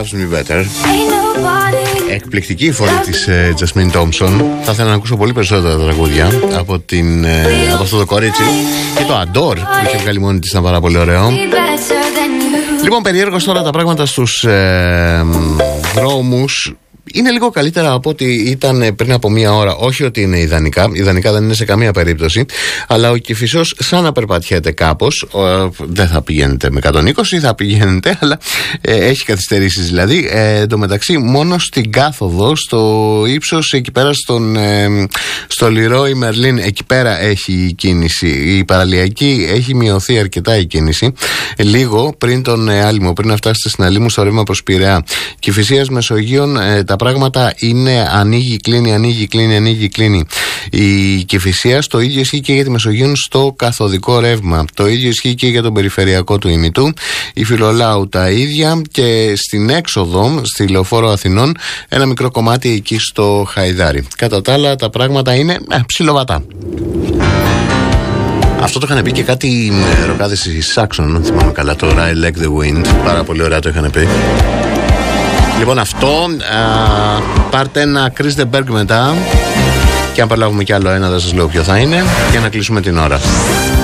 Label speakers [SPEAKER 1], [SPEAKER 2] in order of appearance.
[SPEAKER 1] Εκπληκτική η φωνή της Jasmine Thompson. Θα ήθελα να ακούσω πολύ περισσότερα τραγούδια από αυτό το κορίτσι. Και το Adore που είχε βγάλει μόνη της, ήταν πάρα πολύ ωραίο. Λοιπόν, περίεργος τώρα τα πράγματα στους δρόμους. Είναι λίγο καλύτερα από ό,τι ήταν πριν από μία ώρα. Όχι ότι είναι ιδανικά. Ιδανικά δεν είναι σε καμία περίπτωση. Αλλά ο Κηφισός σαν να περπατιέται κάπως. Δεν θα πηγαίνετε με 120, θα πηγαίνετε, αλλά έχει καθυστερήσεις δηλαδή. Εν τω μεταξύ, μόνο στην κάθοδο, στο ύψος εκεί πέρα στο Leroy Merlin, εκεί πέρα έχει κίνηση. Η παραλιακή έχει μειωθεί αρκετά η κίνηση. Λίγο πριν τον Άλυμο, πριν να φτάσετε στην Αλήμου στο ρεύμα προς Πειραιά. Κηφισίας Μεσογείων, τα πράγματα είναι ανοίγει, κλείνει, ανοίγει, κλείνει, ανοίγει, κλείνει. Η Κηφισίας, το ίδιο ισχύει και για τη Μεσογείων στο καθοδικό ρεύμα. Το ίδιο ισχύει και για τον περιφερειακό του ημιτού. Η Φιλολάου τα ίδια. Και στην έξοδο, στη Λεωφόρο Αθηνών, ένα μικρό κομμάτι εκεί στο Χαϊδάρι. Κατά τα άλλα, τα πράγματα είναι ψιλοβατά. Αυτό το είχαν πει και κάτι ροκάδες στη Σάξον, αν θυμάμαι καλά, το I Like the Wind. Πάρα πολύ ωραία το είχαν πει. Λοιπόν, αυτό πάρτε ένα Chris de Berg μετά. Και αν παραλάβουμε κι άλλο ένα, θα σας λέω ποιο θα είναι, για να κλείσουμε την ώρα.